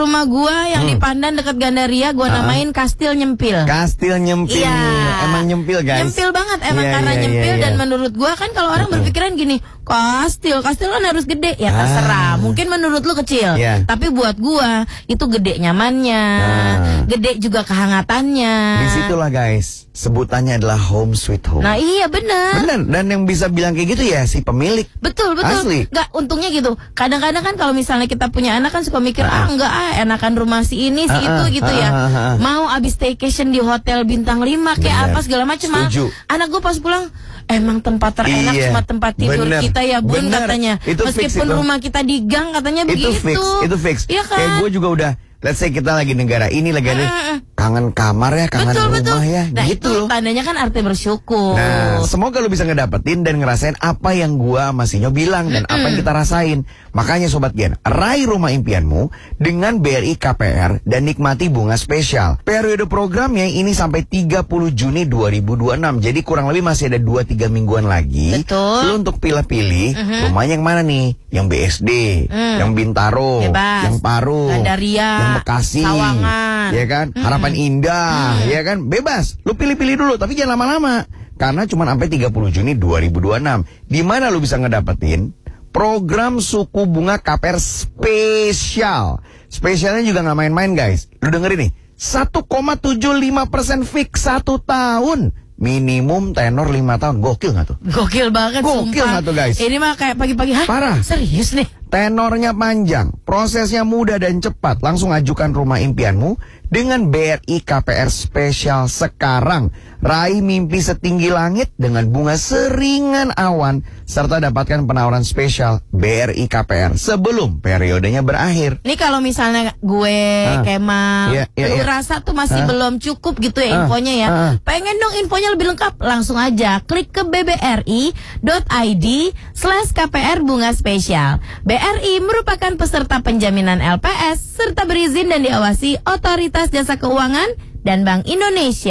rumah gua yang di Pandan dekat Gandaria, gua namain Kastil Nyempil. Kastil Nyempil. Iya. Emang nyempil, guys. Nyempil banget emang karena nyempil dan menurut gua kan kalau orang berpikiran gini, kastil kan harus gede. Ya terserah. Mungkin menurut lu kecil. Tapi buat gua itu gede nyamannya, gede juga kehangatannya. Disitulah guys, sebutannya adalah home sweet home. Nah iya benar. Dan yang bisa bilang kayak gitu ya si pemilik. Betul. Asli. Nggak, untungnya gitu. Kadang-kadang kan kalau misalnya kita punya anak kan suka mikir enakan rumah si ini si itu gitu ya. Mau abis staycation di hotel bintang 5 kayak apa segala macam. Anak gue pas pulang emang tempat terenak cuma tempat tidur kita ya bun katanya. Meskipun rumah kita di gang katanya begitu. Itu fix. Iya kan? Kayak gue juga udah. Let's say kita lagi negara ini lagi ada kangen kamar ya, kangen rumah ya, nah, gitu itu loh. Tandanya kan arti bersyukur. Nah, semoga lu bisa ngedapetin dan ngerasain apa yang gua sama Sinyo bilang dan apa yang kita rasain. Makanya Sobat Gen, raih rumah impianmu dengan BRI KPR dan nikmati bunga spesial. Periode programnya ini sampai 30 Juni 2026. Jadi kurang lebih masih ada 2-3 mingguan lagi. Betul. Lu untuk pilih-pilih rumah yang mana nih? Yang BSD, yang Bintaro, yang Parung, Gandaria, Bekasi, Sawangan, ya kan, Harapan Indah, ya kan, bebas. Lu pilih-pilih dulu, tapi jangan lama-lama, karena cuma sampai 30 Juni 2026. Di mana lu bisa ngedapetin program suku bunga KPR spesial. Spesialnya juga nggak main-main guys. Lu dengerin nih, 1,75% fix 1 tahun. Minimum tenor 5 tahun. Gokil gak tuh? Gokil banget. Gokil gak tuh guys? Ini mah kayak pagi-pagi. Parah. Serius nih? Tenornya panjang, prosesnya mudah dan cepat. Langsung ajukan rumah impianmu dengan BRI KPR spesial sekarang. Raih mimpi setinggi langit dengan bunga seringan awan. Serta dapatkan penawaran spesial BRI KPR sebelum periodenya berakhir. Ini kalau misalnya gue, Kemal, lu rasa tuh masih belum cukup gitu ya infonya ya. Pengen dong infonya lebih lengkap? Langsung aja klik ke bbri.id/KPR bunga spesial. BRI merupakan peserta penjaminan LPS serta berizin dan diawasi Otoritas Jasa Keuangan dan Bank Indonesia.